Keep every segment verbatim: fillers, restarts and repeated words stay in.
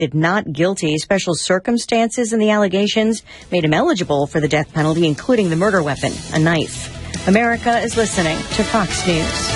pleaded not guilty. Special circumstances in the allegations made him eligible for the death penalty, including the murder weapon, a knife. America is listening to Fox News.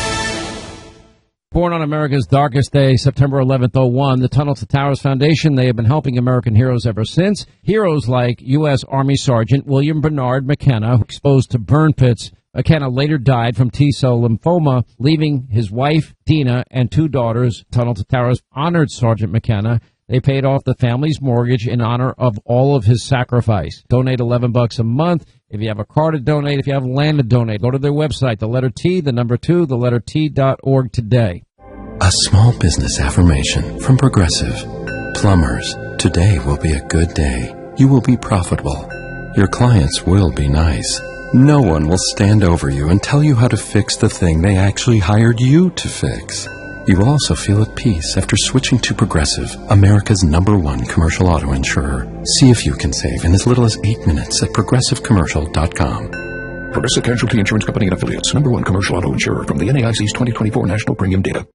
Born on America's darkest day, September eleventh, oh one, the Tunnel to Towers Foundation, they have been helping American heroes ever since. Heroes like U S. Army Sergeant William Bernard McKenna, exposed to burn pits. McKenna later died from T-cell lymphoma, leaving his wife, Dina, and two daughters. Tunnel to Towers honored Sergeant McKenna. They paid off the family's mortgage in honor of all of his sacrifice. Donate eleven bucks a month. If you have a car to donate, if you have land to donate, go to their website, the letter T, the number two, the letter T dot org today. A small business affirmation from Progressive. Plumbers, today will be a good day. You will be profitable. Your clients will be nice. No one will stand over you and tell you how to fix the thing they actually hired you to fix. You will also feel at peace after switching to Progressive, America's number one commercial auto insurer. See if you can save in as little as eight minutes at progressive commercial dot com. Progressive Casualty Insurance Company and Affiliates, number one commercial auto insurer from the N A I C's twenty twenty-four National Premium Data.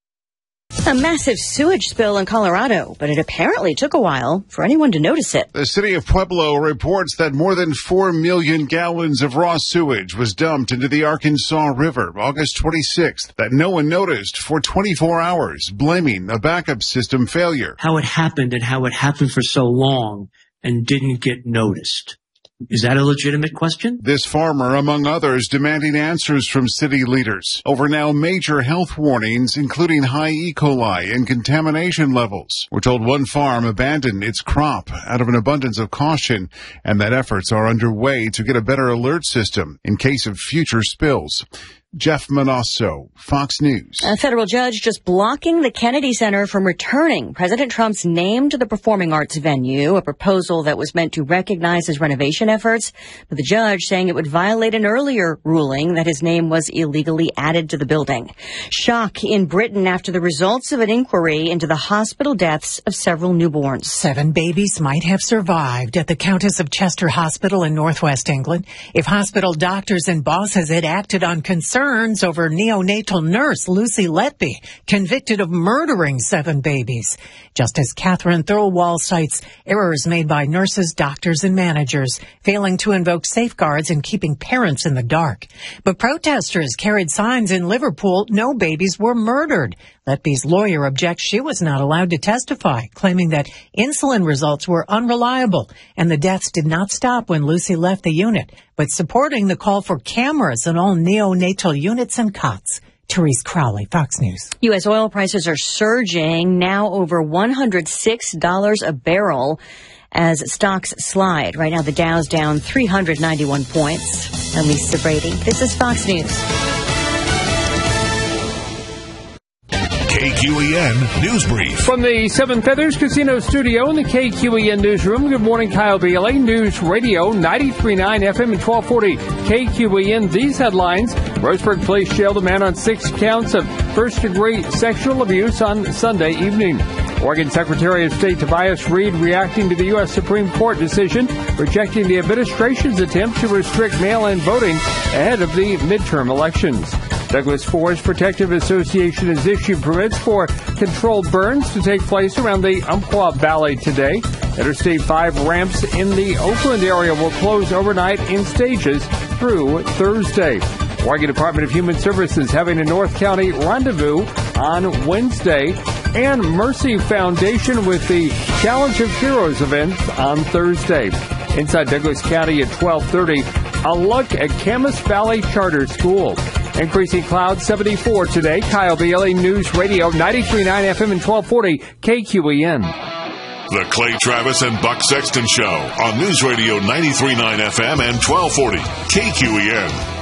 A massive sewage spill in Colorado, but it apparently took a while for anyone to notice it. The city of Pueblo reports that more than four million gallons of raw sewage was dumped into the Arkansas River August twenty-sixth that no one noticed for twenty-four hours, blaming a backup system failure. How it happened and how it happened for so long and didn't get noticed. Is that a legitimate question? This farmer, among others, demanding answers from city leaders over now major health warnings, including high E. coli and contamination levels. We're told one farm abandoned its crop out of an abundance of caution, and that efforts are underway to get a better alert system in case of future spills. Jeff Manasso, Fox News. A federal judge just blocking the Kennedy Center from returning President Trump's name to the performing arts venue, a proposal that was meant to recognize his renovation efforts, but the judge saying it would violate an earlier ruling that his name was illegally added to the building. Shock in Britain after the results of an inquiry into the hospital deaths of several newborns. Seven babies might have survived at the Countess of Chester Hospital in northwest England if hospital doctors and bosses had acted on concerns over neonatal nurse Lucy Letby, convicted of murdering seven babies. Justice Catherine Thirlwall cites errors made by nurses, doctors, and managers, failing to invoke safeguards and keeping parents in the dark. But protesters carried signs in Liverpool, no babies were murdered. Letby's lawyer objects she was not allowed to testify, claiming that insulin results were unreliable and the deaths did not stop when Lucy left the unit, but supporting the call for cameras in all neonatal units and cots. Therese Crowley, Fox News. U S oil prices are surging, now over one hundred six dollars a barrel as stocks slide. Right now the Dow's down three hundred ninety-one points. I'm Lisa Brady. This is Fox News. K Q E N News Brief. From the Seven Feathers Casino Studio in the K Q E N Newsroom, good morning, Kyle Bailey. News Radio, ninety-three point nine F M and twelve forty K Q E N. These headlines. Roseburg Police jailed a man on six counts of first-degree sexual abuse on Sunday evening. Oregon Secretary of State Tobias Reed reacting to the U S Supreme Court decision, rejecting the administration's attempt to restrict mail-in voting ahead of the midterm elections. Douglas Forest Protective Association has issued permits for controlled burns to take place around the Umpqua Valley today. Interstate five ramps in the Oakland area will close overnight in stages through Thursday. Oregon Department of Human Services having a North County rendezvous on Wednesday. And Mercy Foundation with the Challenge of Heroes event on Thursday. Inside Douglas County at twelve thirty, a look at Camas Valley Charter School. Increasing clouds, seventy-four today. Kyle Bailey, News Radio, ninety-three point nine F M and twelve forty K Q E N. The Clay Travis and Buck Sexton Show on News Radio ninety-three point nine F M and twelve forty K Q E N.